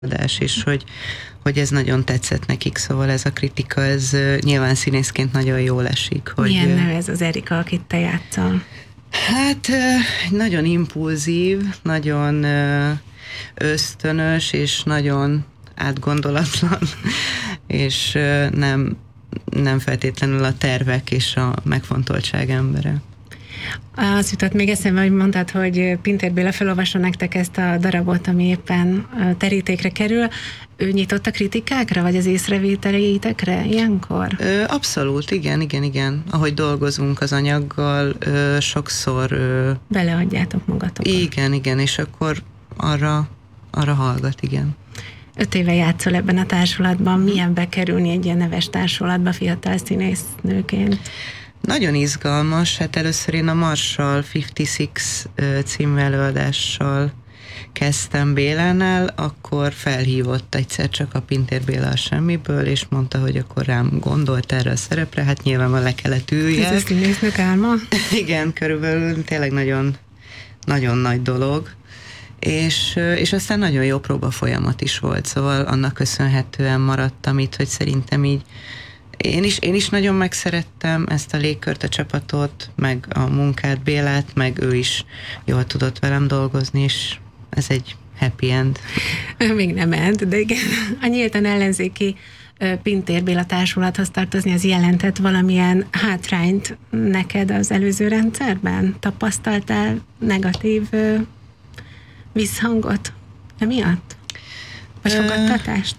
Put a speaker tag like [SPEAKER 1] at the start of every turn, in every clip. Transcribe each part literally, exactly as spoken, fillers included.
[SPEAKER 1] adás, és hogy, hogy ez nagyon tetszett nekik, szóval ez a kritika, ez nyilván színészként nagyon jól esik. Hogy,
[SPEAKER 2] milyen neve ez az Erika, akit te játszol?
[SPEAKER 1] Hát nagyon impulzív, nagyon ösztönös, és nagyon átgondolatlan, és nem, nem feltétlenül a tervek és a megfontoltság embere.
[SPEAKER 2] Az jutott még eszembe, hogy mondtad, hogy Pintér Béla felolvassa nektek ezt a darabot, ami éppen terítékre kerül. Ő nyitott a kritikákra, vagy az észrevételeitekre ilyenkor?
[SPEAKER 1] Abszolút, igen, igen, igen. Ahogy dolgozunk az anyaggal, sokszor...
[SPEAKER 2] Beleadjátok magatokat.
[SPEAKER 1] Igen, igen, és akkor arra, arra hallgat, igen.
[SPEAKER 2] Öt éve játszol ebben a társulatban. Milyen bekerülni egy ilyen neves társulatba fiatal színésznőként?
[SPEAKER 1] Nagyon izgalmas, hát először én a Marshall ötvenhat című előadással kezdtem Bélánál, akkor felhívott egyszer csak a Pintér Béla a semmiből, és mondta, hogy akkor rám gondolt erre a szerepre, hát nyilván le kellett üljek.
[SPEAKER 2] Ez a színésznök álma?
[SPEAKER 1] Igen, körülbelül tényleg nagyon, nagyon nagy dolog. És, és aztán nagyon jó próba folyamat is volt, szóval annak köszönhetően maradtam itt, hogy szerintem így Én is, én is nagyon megszerettem ezt a légkört, a csapatot, meg a munkát, Bélát, meg ő is jól tudott velem dolgozni, és ez egy happy end.
[SPEAKER 2] Még nem end, de igen. A nyíltan ellenzéki Pintér Béla társulathoz tartozni, az jelentett valamilyen hátrányt neked az előző rendszerben? Tapasztaltál negatív visszhangot emiatt? Vagy fogadtatást?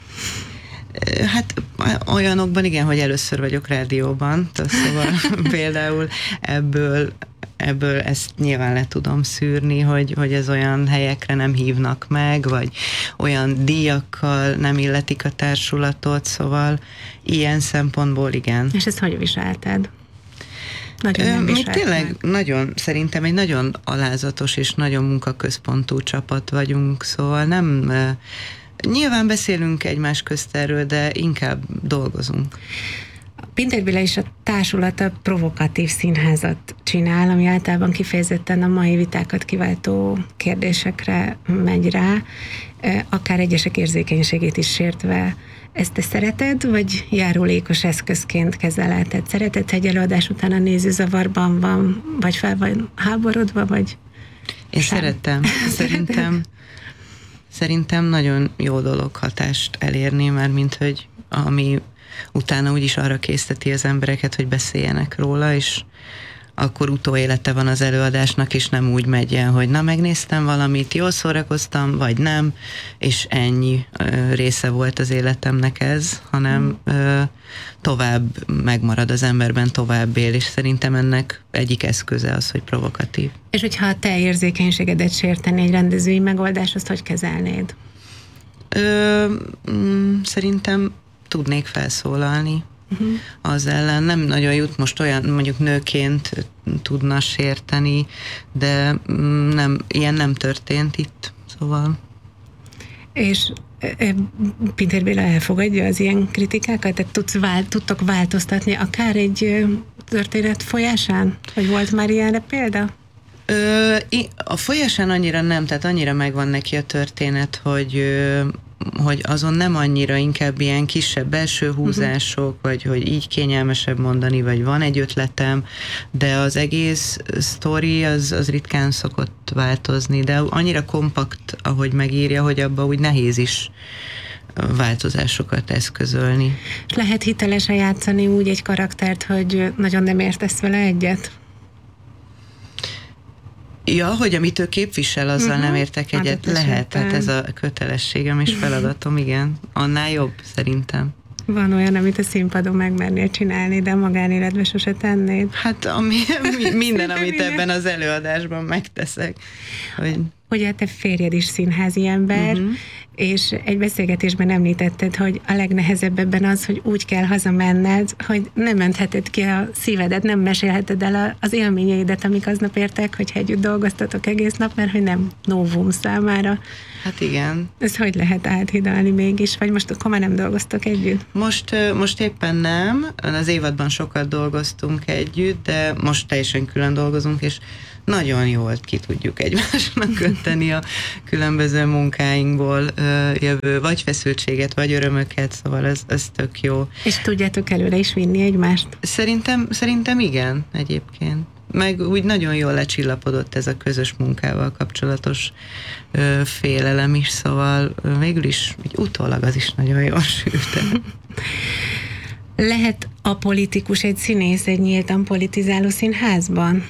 [SPEAKER 1] Hát olyanokban igen, hogy először vagyok rádióban, szóval például ebből, ebből ezt nyilván le tudom szűrni, hogy, hogy ez olyan helyekre nem hívnak meg, vagy olyan díjakkal nem illetik a társulatot, szóval ilyen szempontból igen.
[SPEAKER 2] És ezt hogy viselted? Nagyon nem
[SPEAKER 1] Mi tényleg
[SPEAKER 2] meg.
[SPEAKER 1] nagyon, szerintem egy nagyon alázatos és nagyon munkaközpontú csapat vagyunk, szóval nem... Nyilván beszélünk egymás közt erről, de inkább dolgozunk.
[SPEAKER 2] Pintér Béla és a társulata provokatív színházat csinál, ami általában kifejezetten a mai vitákat kiváltó kérdésekre megy rá, akár egyesek érzékenységét is sértve. Ezt te szereted, vagy járulékos eszközként kezeled? Tehát szereted, ha egy előadás után a néző zavarban van, vagy fel van háborodva, vagy
[SPEAKER 1] Én
[SPEAKER 2] sem?
[SPEAKER 1] szeretem. Szerintem Szerintem nagyon jó dolog hatást elérni, mert mint hogy ami utána úgyis arra készteti az embereket, hogy beszéljenek róla, és akkor utóélete van az előadásnak, és nem úgy megy el, hogy na, megnéztem valamit, jól szórakoztam, vagy nem, és ennyi ö, része volt az életemnek ez, hanem ö, tovább megmarad az emberben, tovább él, és szerintem ennek egyik eszköze az, hogy provokatív.
[SPEAKER 2] És hogyha a te érzékenységedet sérteni egy rendezői megoldás, azt hogy kezelnéd?
[SPEAKER 1] Ö, mm, szerintem tudnék felszólalni. Uh-huh. Az ellen nem nagyon jut most olyan, mondjuk nőként tudna sérteni, de nem, ilyen nem történt itt, szóval.
[SPEAKER 2] És Pintér Béla elfogadja az ilyen kritikákat? Tehát tudsz vál, tudtok változtatni akár egy történet folyásán? Vagy volt már ilyenre példa?
[SPEAKER 1] Ö, a folyásán annyira nem, tehát annyira megvan neki a történet, hogy hogy azon nem annyira, inkább ilyen kisebb belső húzások, uh-huh. vagy hogy így kényelmesebb mondani, vagy van egy ötletem, de az egész sztori az, az ritkán szokott változni, de annyira kompakt, ahogy megírja, hogy abba úgy nehéz is változásokat eszközölni.
[SPEAKER 2] És lehet hitelesen játszani úgy egy karaktert, hogy nagyon nem értesz vele egyet?
[SPEAKER 1] Ja, hogy amit ő képvisel, azzal uh-huh. nem értek egyet.
[SPEAKER 2] Hát
[SPEAKER 1] lehet, tehát ez a kötelességem és feladatom, igen. Annál jobb, szerintem.
[SPEAKER 2] Van olyan, amit a színpadon megmernél csinálni, de a magánéletben sose tennéd.
[SPEAKER 1] Hát ami, minden, amit ebben az előadásban megteszek. Hogy...
[SPEAKER 2] Ugye a te férjed is színházi ember, uh-huh. és egy beszélgetésben említetted, hogy a legnehezebb ebben az, hogy úgy kell hazamenned, hogy nem mentheted ki a szívedet, nem mesélheted el az élményeidet, amik aznap értek, hogyha együtt dolgoztatok egész nap, mert hogy nem novum számára.
[SPEAKER 1] Hát igen.
[SPEAKER 2] Ez hogy lehet áthidalni mégis? Vagy most akkor már nem dolgoztok együtt?
[SPEAKER 1] Most, most éppen nem. Az évadban sokat dolgoztunk együtt, de most teljesen külön dolgozunk, és nagyon jól ki tudjuk egymásnak kötni a különböző munkáinkból jövő, vagy feszültséget, vagy örömöket, szóval ez, ez tök jó.
[SPEAKER 2] És tudjátok előre is vinni egymást?
[SPEAKER 1] Szerintem, szerintem igen, egyébként. Meg úgy nagyon jól lecsillapodott ez a közös munkával kapcsolatos ö, félelem is, szóval ö, végül is így utólag az is nagyon jól sült.
[SPEAKER 2] Lehet apolitikus egy színész egy nyíltan politizáló színházban?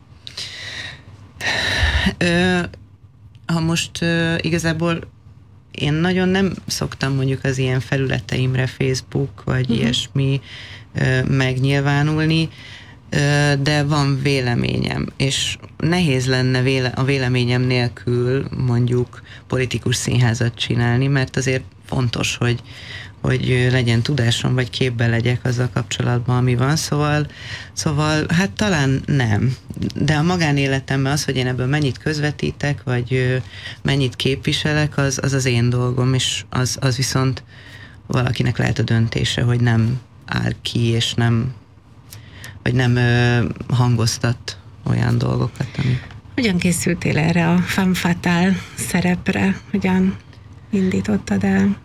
[SPEAKER 1] Ö, ha most ö, igazából én nagyon nem szoktam mondjuk az ilyen felületeimre, Facebook vagy uh-huh. ilyesmi ö, megnyilvánulni, de van véleményem, és nehéz lenne véle, a véleményem nélkül mondjuk politikus színházat csinálni, mert azért fontos, hogy, hogy legyen tudásom, vagy képbe legyek azzal kapcsolatban, ami van, szóval, szóval hát talán nem. De a magánéletemben az, hogy én ebből mennyit közvetítek, vagy mennyit képviselek, az az, az én dolgom, és az, az viszont valakinek lehet a döntése, hogy nem áll ki, és nem vagy nem ö, hangoztat olyan dolgokat, ami...
[SPEAKER 2] Hogyan készültél erre a femme fatale szerepre? Hogyan indítottad el?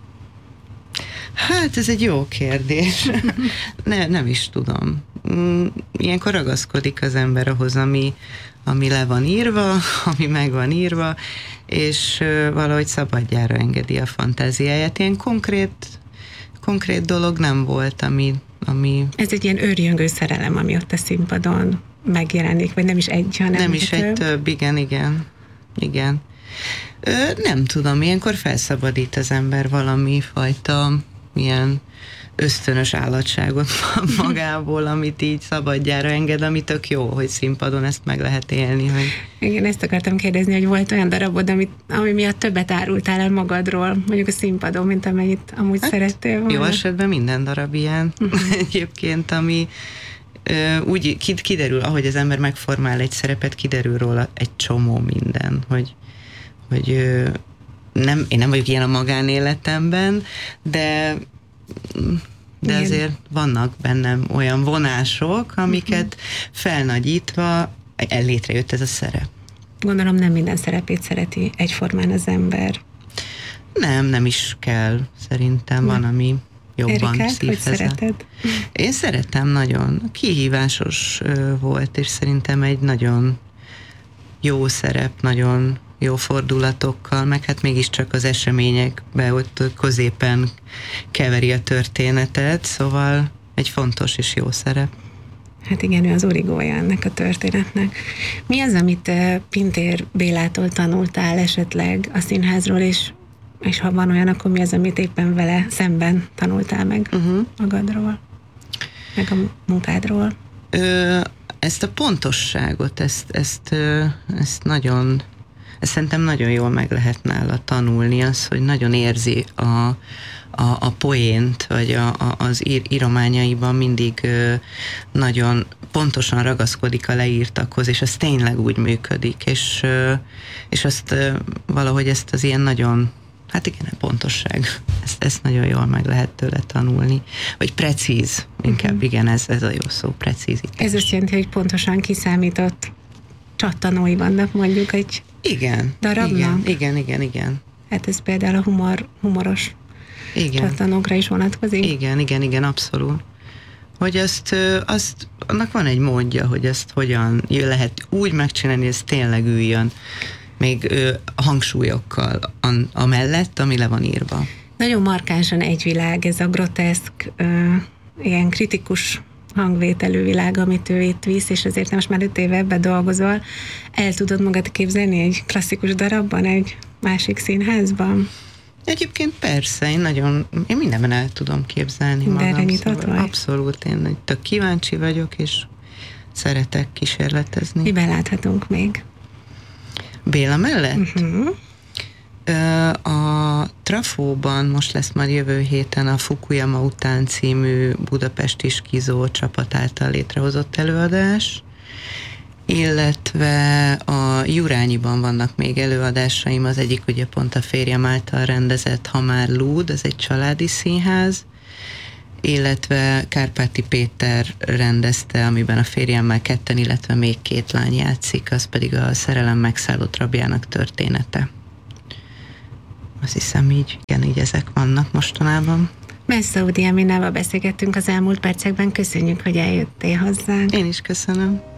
[SPEAKER 1] Hát ez egy jó kérdés. ne, nem is tudom. Ilyenkor ragaszkodik az ember ahhoz, ami, ami le van írva, ami meg van írva, és ö, valahogy szabadjára engedi a fantáziáját. Ilyen konkrét, konkrét dolog nem volt, ami Ami...
[SPEAKER 2] Ez egy ilyen őrjöngő szerelem, ami ott a színpadon megjelenik, vagy nem is egy, hanem
[SPEAKER 1] Nem is egy több, igen, igen. Igen. Ö, nem tudom, ilyenkor felszabadít az ember valami fajta ilyen ösztönös állatságot magából, amit így szabadjára enged, ami tök jó, hogy színpadon ezt meg lehet élni. Hogy...
[SPEAKER 2] Igen, ezt akartam kérdezni, hogy volt olyan darabod, amit, ami miatt többet árultál el magadról, mondjuk a színpadon, mint amennyit amúgy hát, szerettél volna.
[SPEAKER 1] Jó esetben minden darab ilyen uh-huh. egyébként, ami ö, úgy kiderül, ahogy az ember megformál egy szerepet, kiderül róla egy csomó minden, hogy, hogy ö, nem, én nem vagyok ilyen a magánéletemben, de de igen. Azért vannak bennem olyan vonások, amiket uh-huh. felnagyítva létrejött ez a szerep.
[SPEAKER 2] Gondolom nem minden szerepét szereti egyformán az ember.
[SPEAKER 1] Nem, nem is kell. Szerintem van, ami jobban
[SPEAKER 2] Erikát, hogy szereted?
[SPEAKER 1] Én szeretem nagyon. Kihívásos volt, és szerintem egy nagyon jó szerep, nagyon jó fordulatokkal, meg hát mégiscsak az eseményekbe ott középen keveri a történetet, szóval egy fontos és jó szerep.
[SPEAKER 2] Hát igen, ő az origója ennek a történetnek. Mi az, amit Pintér Bélától tanultál esetleg a színházról, és, és ha van olyan, akkor mi az, amit éppen vele szemben tanultál meg uh-huh. magadról, meg a munkádról?
[SPEAKER 1] Ö, ezt a pontosságot, ezt, ezt, ezt nagyon ezt szerintem nagyon jól meg lehet nála tanulni, az, hogy nagyon érzi a, a, a poént, vagy a, a, az ír, írományaiban mindig ö, nagyon pontosan ragaszkodik a leírtakhoz, és az tényleg úgy működik, és, ö, és azt ö, valahogy ezt az ilyen nagyon, hát igen, pontosság, ezt, ezt nagyon jól meg lehet tőle tanulni. Vagy precíz, inkább uh-huh. igen, ez, ez a jó szó, precízitás.
[SPEAKER 2] Ez azt jelenti, hogy pontosan kiszámított csattanói vannak mondjuk egy
[SPEAKER 1] Igen,
[SPEAKER 2] darabnak?
[SPEAKER 1] igen, igen, igen, igen.
[SPEAKER 2] Hát ez például a humor, humoros igen. csattanókra is vonatkozik?
[SPEAKER 1] Igen, igen, igen, abszolút. Hogy azt, azt, annak van egy módja, hogy ezt hogyan lehet úgy megcsinálni, hogy ez tényleg üljön, még ö, hangsúlyokkal an, amellett, ami le van írva.
[SPEAKER 2] Nagyon markánsan egy világ, ez a groteszk, ö, ilyen kritikus hangvételű világ, amit ő itt visz, és azért most már öt éve ebbe dolgozol. El tudod magad képzelni egy klasszikus darabban, egy másik színházban?
[SPEAKER 1] Egyébként persze, én nagyon, én mindenben el tudom képzelni magam. Szóval abszolút, én tök kíváncsi vagyok, és szeretek kísérletezni.
[SPEAKER 2] Miben láthatunk még?
[SPEAKER 1] Béla mellett?
[SPEAKER 2] Uh-huh.
[SPEAKER 1] A Trafóban most lesz már jövő héten a Fukuyama után című budapesti skizó csapat által létrehozott előadás, illetve a Jurányiban vannak még előadásaim, az egyik ugye pont a férjem által rendezett Ha már lúd, ez egy családi színház, illetve Kárpáti Péter rendezte, amiben a férjemmel ketten, illetve még két lány játszik, az pedig a Szerelem megszállott rabjának története. Azt hiszem így, igen, így ezek vannak mostanában.
[SPEAKER 2] Messzaudi Aminával beszélgettünk az elmúlt percekben, köszönjük, hogy eljöttél hozzánk.
[SPEAKER 1] Én is köszönöm.